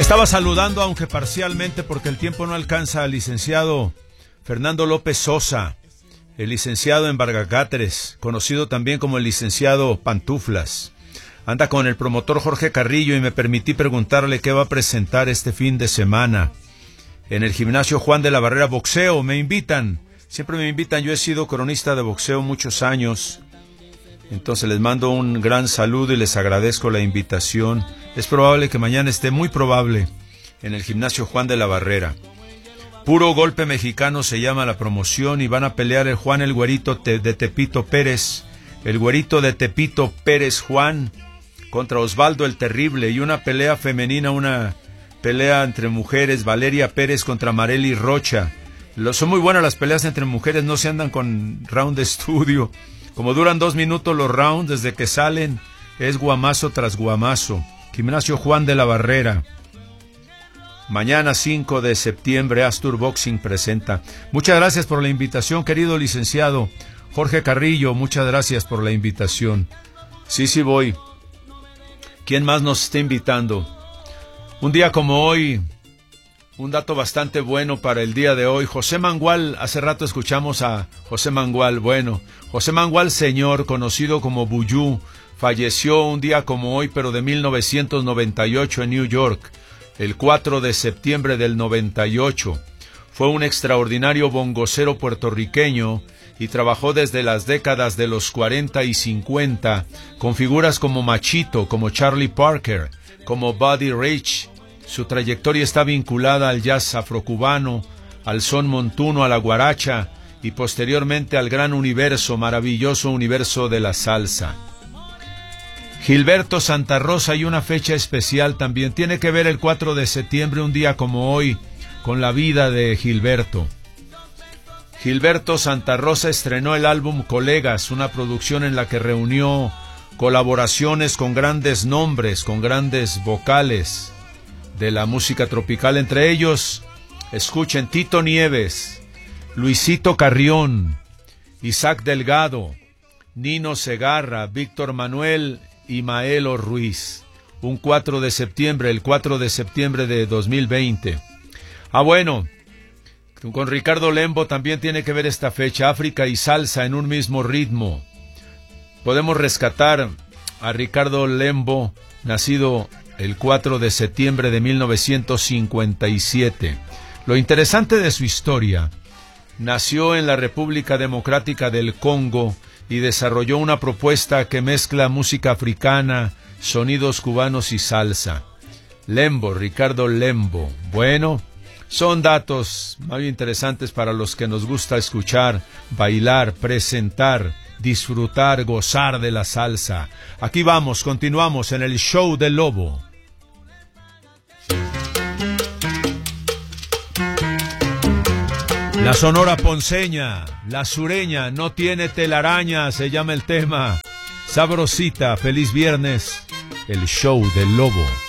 Estaba saludando, aunque parcialmente, porque el tiempo no alcanza, al licenciado Fernando López Sosa, el licenciado Embargacáteres, conocido también como el licenciado Pantuflas. Anda con el promotor Jorge Carrillo y me permití preguntarle qué va a presentar este fin de semana. En el gimnasio Juan de la Barrera, boxeo, me invitan, siempre me invitan, yo he sido cronista de boxeo muchos años. Entonces les mando un gran saludo y les agradezco la invitación. Es probable que mañana esté, muy probable, en el gimnasio Juan de la Barrera. Puro golpe mexicano se llama la promoción y van a pelear el Juan el Güerito de Tepito Pérez, el Güerito de Tepito Pérez Juan contra Osvaldo el Terrible, y una pelea femenina, una pelea entre mujeres, Valeria Pérez contra Marely Rocha. Son muy buenas las peleas entre mujeres, no se andan con round de estudio. Como duran 2 minutos los rounds, desde que salen es guamazo tras guamazo. Gimnasio Juan de la Barrera. Mañana 5 de septiembre, Astur Boxing presenta. Muchas gracias por la invitación, querido licenciado Jorge Carrillo, muchas gracias por la invitación. Sí voy. ¿Quién más nos está invitando? Un día como hoy, un dato bastante bueno para el día de hoy. José Mangual, hace rato escuchamos a José Mangual. Bueno, José Mangual señor, conocido como Buyú, falleció un día como hoy, pero de 1998 en New York, el 4 de septiembre del 98. Fue un extraordinario bongocero puertorriqueño y trabajó desde las décadas de los 40 y 50 con figuras como Machito, como Charlie Parker, como Buddy Rich. Su trayectoria está vinculada al jazz afrocubano, al son montuno, a la guaracha y posteriormente al gran universo, maravilloso universo de la salsa. Gilberto Santa Rosa, y una fecha especial también. Tiene que ver el 4 de septiembre, un día como hoy, con la vida de Gilberto. Gilberto Santa Rosa estrenó el álbum Colegas, una producción en la que reunió colaboraciones con grandes nombres, con grandes vocales de la música tropical. Entre ellos, escuchen, Tito Nieves, Luisito Carrión, Isaac Delgado, Nino Segarra, Víctor Manuel y Maelo Ruiz. Un 4 de septiembre, el 4 de septiembre de 2020. Bueno, con Ricardo Lembo también tiene que ver esta fecha, África y salsa en un mismo ritmo. Podemos rescatar a Ricardo Lembo, nacido el 4 de septiembre de 1957. Lo interesante de su historia, nació en la República Democrática del Congo y desarrolló una propuesta que mezcla música africana, sonidos cubanos y salsa. Lembo, Ricardo Lembo. Bueno, son datos muy interesantes para los que nos gusta escuchar, bailar, presentar, disfrutar, gozar de la salsa. Aquí vamos, continuamos en el show del Lobo. La Sonora Ponceña, la Sureña, no tiene telaraña, se llama el tema. Sabrosita, feliz viernes, el show del Lobo.